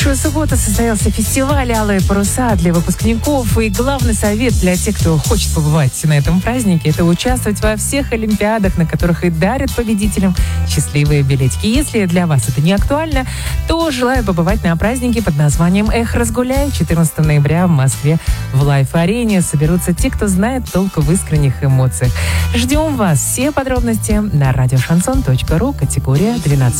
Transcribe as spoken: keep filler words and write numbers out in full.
прошлую субботу состоялся фестиваль «Алые паруса» для выпускников. И главный совет для тех, кто хочет побывать на этом празднике, это участвовать во всех олимпиадах, на которых и дарят победителям счастливые билетики. Если для вас это не актуально, то желаю побывать на празднике под названием «Эх, разгуляй». четырнадцатого ноября в Москве в Лайф-арене соберутся те, кто знает толк в искренних эмоциях. Ждем вас. Все подробности на радиошансон точка ру, категория двенадцать.